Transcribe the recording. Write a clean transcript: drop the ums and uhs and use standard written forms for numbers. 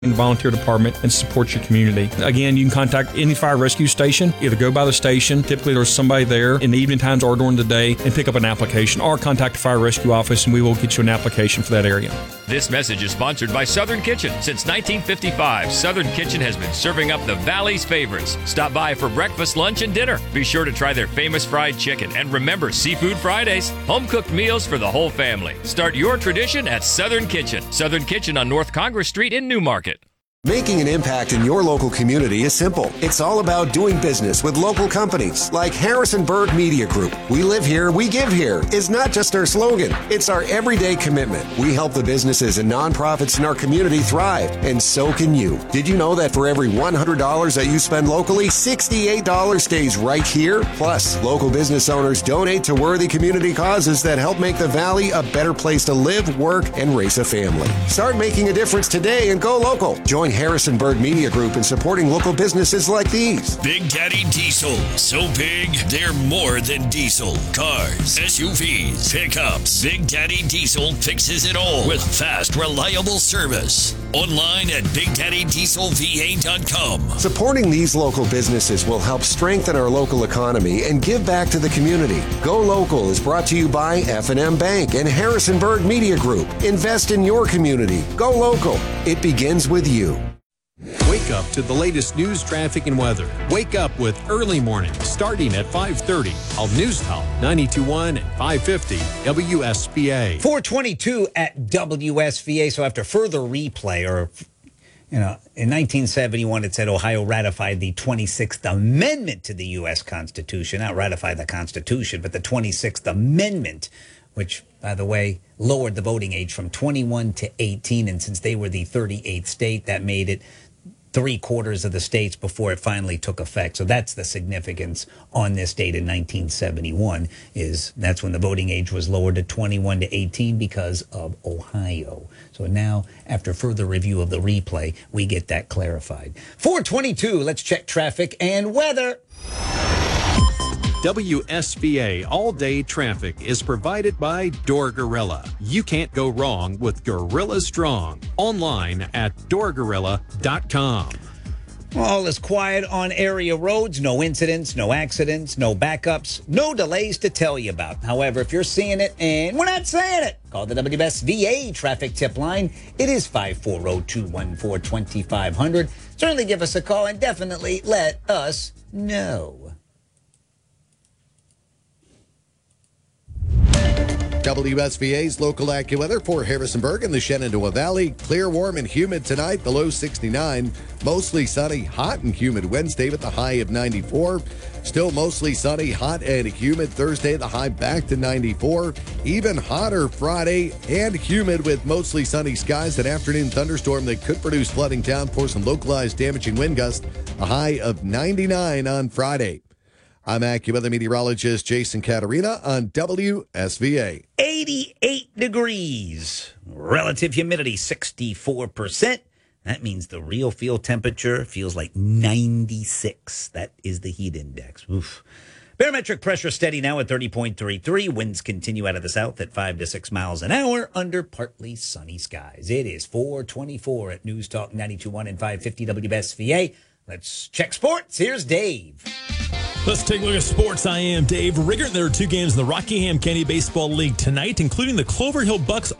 in the volunteer department and support your community. Again, you can contact any fire rescue station. Either go by the station, typically there's somebody there in the evening times or during the day, and pick up an application, or contact the fire rescue office and we will get you an application for that area. This message is sponsored by Southern Kitchen. Since 1955, Southern Kitchen has been serving up the Valley's favorites. Stop by for breakfast, lunch, and dinner. Be sure to try their famous fried chicken, and remember Seafood Fridays, home-cooked meals for the whole family. Start your tradition at Southern Kitchen. Southern Kitchen on North Congress Street in Newmarket. Making an impact in your local community is simple. It's all about doing business with local companies like Harrisonburg Media Group. We live here, we give here is not just our slogan. It's our everyday commitment. We help the businesses and nonprofits in our community thrive, and so can you. Did you know that for every $100 that you spend locally, $68 stays right here? Plus, local business owners donate to worthy community causes that help make the Valley a better place to live, work, and raise a family. Start making a difference today and go local. Join Harrisonburg Media Group in supporting local businesses like these. Big Daddy Diesel. So big, they're more than diesel. Cars, SUVs, pickups. Big Daddy Diesel fixes it all with fast, reliable service. Online at BigDaddyDieselVA.com. Supporting these local businesses will help strengthen our local economy and give back to the community. Go Local is brought to you by F&M Bank and Harrisonburg Media Group. Invest in your community. Go local. It begins with you. Wake up to the latest news, traffic, and weather. Wake up with Early Morning starting at 5:30 on News Talk 92.1 and 550 WSVA. 422 at WSVA. So after further replay, or, in 1971, it said Ohio ratified the 26th Amendment to the U.S. Constitution. Not ratify the Constitution, but the 26th Amendment, which, by the way, lowered the voting age from 21 to 18. And since they were the 38th state, that made it 3/4 of the states before it finally took effect. So that's the significance on this date in 1971, is that's when the voting age was lowered to 21 to 18 because of Ohio. So now, after further review of the replay, we get that clarified. 422, let's check traffic and weather. WSVA all-day traffic is provided by Door Gorilla. You can't go wrong with Gorilla Strong. Online at doorgorilla.com. All is quiet on area roads. No incidents, no accidents, no backups, no delays to tell you about. However, if you're seeing it and we're not saying it, call the WSVA traffic tip line. It is 540-214-2500. Certainly give us a call and definitely let us know. WSVA's local AccuWeather for Harrisonburg and the Shenandoah Valley. Clear, warm, and humid tonight, the low 69. Mostly sunny, hot and humid Wednesday with the high of 94. Still mostly sunny, hot and humid Thursday, the high back to 94. Even hotter Friday and humid with mostly sunny skies. An afternoon thunderstorm that could produce flooding downpours and localized damaging wind gusts. A high of 99 on Friday. I'm AccuWeather meteorologist Jason Caterina on WSVA. 88 degrees. Relative humidity, 64%. That means the real field temperature feels like 96. That is the heat index. Oof. Barometric pressure steady now at 30.33. Winds continue out of the south at 5 to 6 miles an hour under partly sunny skies. It is 424 at News Talk 92.1 and 550 WSVA. Let's check sports. Here's Dave. Let's take a look at sports. I am Dave Riggert. There are 2 games in the Rockingham County Baseball League tonight, including the Clover Hill Bucks